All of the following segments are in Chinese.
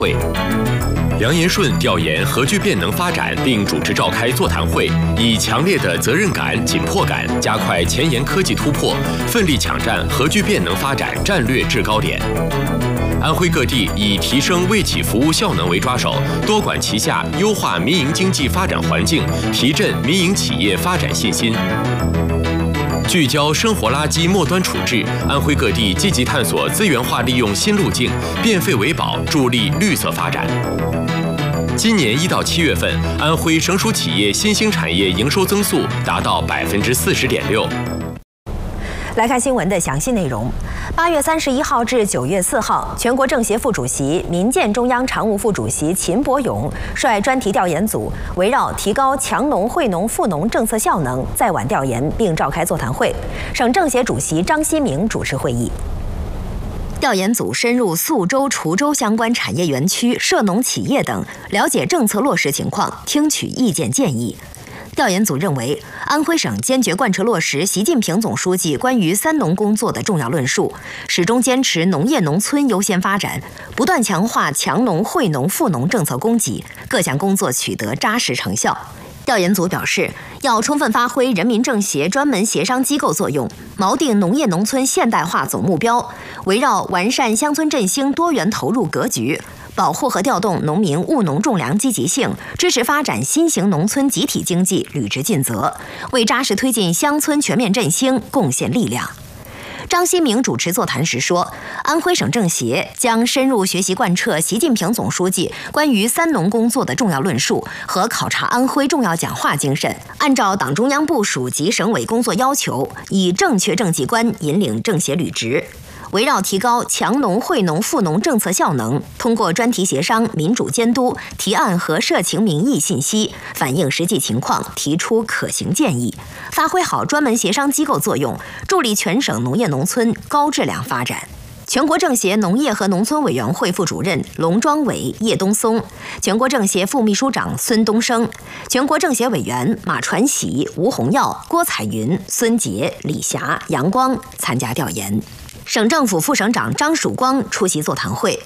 会。梁延顺调研核聚变能发展，并主持召开座谈会，以强烈的责任感、紧迫感，加快前沿科技突破，奋力抢占核聚变能发展战略制高点。安徽各地以提升卫企服务效能为抓手，多管齐下，优化民营经济发展环境，提振民营企业发展信心。聚焦生活垃圾末端处置，安徽各地积极探索资源化利用新路径，变废为宝，助力绿色发展。今年1到7月份，安徽省属企业新兴产业营收增速达到40.6%。 来看新闻的详细内容。8月31号至9月4号，全国政协副主席、民建中央常务副主席秦伯勇率专题调研组，围绕提高强农、惠农、富农政策效能，在皖调研并召开座谈会。省政协主席张希明主持会议。调研组深入宿州、滁州相关产业园区、涉农企业等，了解政策落实情况，听取意见建议。调研组认为，安徽省坚决贯彻落实习近平总书记关于三农工作的重要论述，始终坚持农业农村优先发展，不断强化强农、惠农、富农政策供给，各项工作取得扎实成效。调研组表示，要充分发挥人民政协专门协商机构作用，锚定农业农村现代化总目标，围绕完善乡村振兴多元投入格局，保护和调动农民务农种粮积极性，支持发展新型农村集体经济履职尽责，为扎实推进乡村全面振兴贡献力量。张希明主持座谈时说，安徽省政协将深入学习贯彻习近平总书记关于三农工作的重要论述和考察安徽重要讲话精神，按照党中央部署及省委工作要求，以正确政绩观引领政协履职。围绕提高强农、惠农、富农政策效能，通过专题协商、民主监督、提案和社情民意信息，反映实际情况，提出可行建议，发挥好专门协商机构作用，助力全省农业农村高质量发展。全国政协农业和农村委员会副主任龙庄伟、叶东松，全国政协副秘书长孙东升，全国政协委员马传喜、吴洪耀、郭彩云、孙杰、李霞、杨光参加调研。省政府副省长张曙光出席座谈会。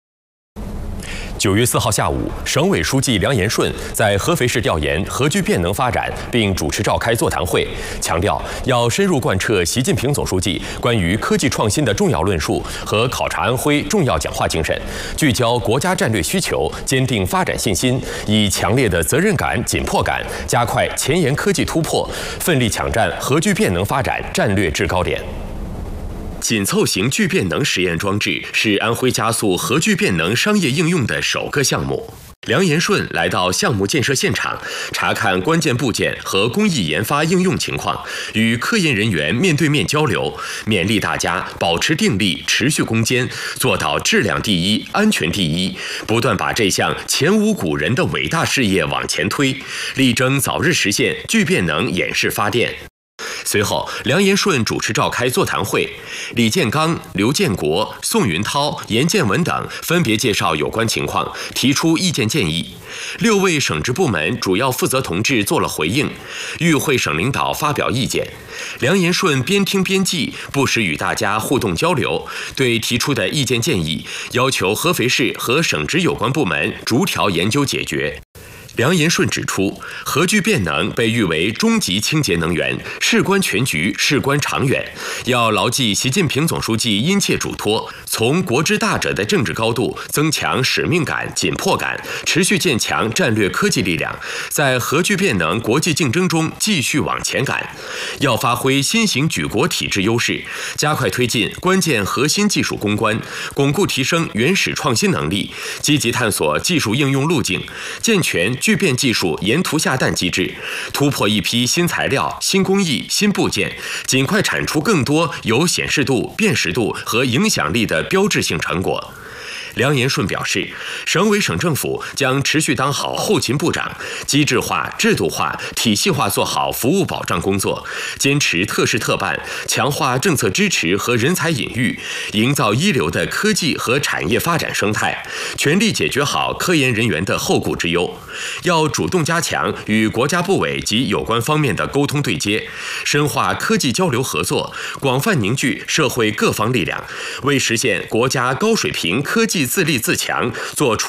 9月4号下午，省委书记梁延顺在合肥市调研核聚变能发展，并主持召开座谈会，强调要深入贯彻习近平总书记关于科技创新的重要论述和考察安徽重要讲话精神，聚焦国家战略需求，坚定发展信心，以强烈的责任感、紧迫感，加快前沿科技突破，奋力抢占核聚变能发展战略制高点。紧凑型聚变能实验装置是安徽加速核聚变能商业应用的首个项目。梁延顺来到项目建设现场，查看关键部件和工艺研发应用情况，与科研人员面对面交流，勉励大家保持定力，持续攻坚，做到质量第一、安全第一，不断把这项前无古人的伟大事业往前推，力争早日实现聚变能演示发电。随后，梁延顺主持召开座谈会，李建刚、刘建国、宋云涛、严建文等分别介绍有关情况，提出意见建议。6位省直部门主要负责同志做了回应，与会省领导发表意见。梁延顺边听边记，不时与大家互动交流，对提出的意见建议，要求合肥市和省直有关部门逐条研究解决。梁延顺指出，核聚变能被誉为终极清洁能源，事关全局，事关长远，要牢记习近平总书记殷切嘱托，从国之大者的政治高度增强使命感、紧迫感，持续建强战略科技力量，在核聚变能国际竞争中继续往前赶。要发挥新型举国体制优势，加快推进关键核心技术攻关，巩固提升原始创新能力，积极探索技术应用路径，健全聚变技术沿途下蛋机制，突破一批新材料、新工艺、新部件，尽快产出更多有显示度、辨识度和影响力的标志性成果。梁延顺表示，省委省政府将持续当好后勤部长，机制化、制度化、体系化做好服务保障工作，坚持特事特办，强化政策支持和人才引育，营造一流的科技和产业发展生态，全力解决好科研人员的后顾之忧。要主动加强与国家部委及有关方面的沟通对接，深化科技交流合作，广泛凝聚社会各方力量，为实现国家高水平科技自立自强做出